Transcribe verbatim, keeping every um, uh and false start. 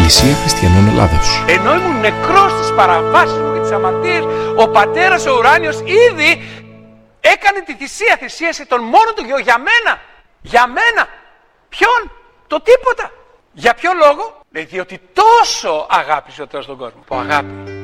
Εκκλησία Χριστιανών Ελλάδος. Ενώ ήμουν νεκρός στις παραβάσεις μου και τις αμαρτίες, ο Πατέρας ο ουράνιος ήδη έκανε τη θυσία, θυσίασε τον μόνο του γιο για μένα. Για μένα. Ποιον? Το τίποτα. Για ποιο λόγο? Διότι τόσο αγάπησε ο Θεός τον κόσμο. Που αγάπη